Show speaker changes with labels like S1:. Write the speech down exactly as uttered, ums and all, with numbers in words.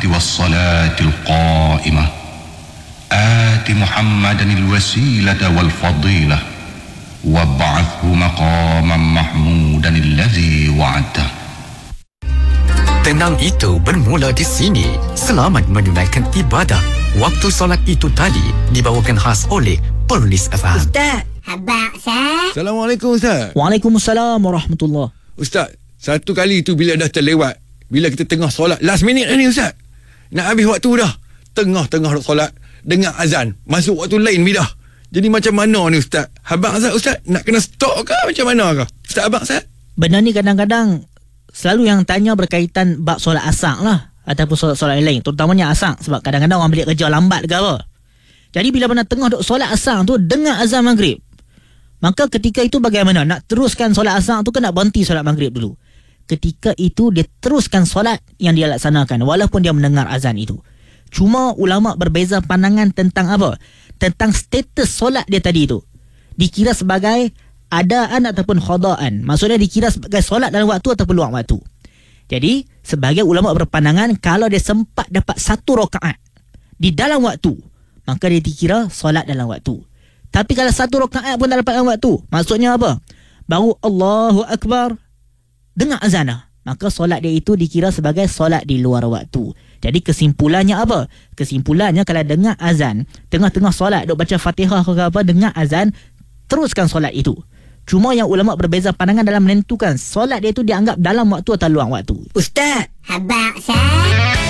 S1: والصلاة القائمة آت محمدا الوسيلة والفضيلة وابعثه مقاما محمودا الذي وعدته.
S2: Tenang itu bermula di sini. Selamat menunaikan ibadah. Waktu solat itu tadi dibawakan khas oleh Perlis F M.
S3: Ustaz, habaq Ustaz.
S4: Assalamualaikum Ustaz.
S5: Waalaikumsalam warahmatullahi.
S4: Ustaz, satu kali tu bila dah terlewat, bila kita tengah solat last minute ni Ustaz, nak habis waktu dah, tengah-tengah solat dengar azan, masuk waktu lain bidah. Jadi macam mana ni Ustaz? Habaq Ustaz, Ustaz nak kena stop ke macam mana ke? Ustaz habaq Ustaz.
S5: Benda ni kadang-kadang selalu yang tanya berkaitan bab solat asar lah, ataupun solat-solat lain, terutamanya asar, sebab kadang-kadang orang balik kerja lambat ke apa. Jadi bila mana tengah duk solat asar tu dengar azan maghrib, maka ketika itu bagaimana? Nak teruskan solat asar tu ke nak berhenti solat maghrib dulu? Ketika itu dia teruskan solat yang dia laksanakan walaupun dia mendengar azan itu. Cuma ulama berbeza pandangan tentang apa? Tentang status solat dia tadi tu. Dikira sebagai adaan ataupun khadaan. Maksudnya dikira sebagai solat dalam waktu ataupun luar waktu. Jadi sebagai ulama berpandangan, kalau dia sempat dapat satu rakaat di dalam waktu, maka dia dikira solat dalam waktu. Tapi kalau satu rakaat pun tak dapat dalam waktu, maksudnya apa? Baru Allahu Akbar dengar azan, maka solat dia itu dikira sebagai solat di luar waktu. Jadi kesimpulannya apa? Kesimpulannya kalau dengar azan, tengah-tengah solat duk baca Fatihah ke apa, dengar azan, teruskan solat itu. Cuma yang ulama berbeza pandangan dalam menentukan solat dia itu dianggap dalam waktu atau luar waktu.
S3: Ustaz, habaq Ustaz.